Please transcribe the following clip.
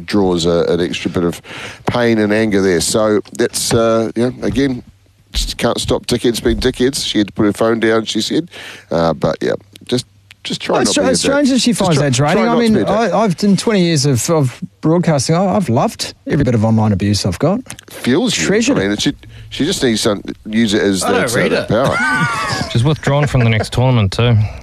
draws an extra bit of pain and anger there. So that's, again, just can't stop dickheads being dickheads. She had to put her phone down, she said. But, yeah, just try not to be It's strange that she finds that draining. I mean, I've done 20 years of broadcasting. I've loved every bit of online abuse I've got. Feels treasured. I mean, she just needs to use it as I don't read it. power. She's withdrawn from the next tournament too.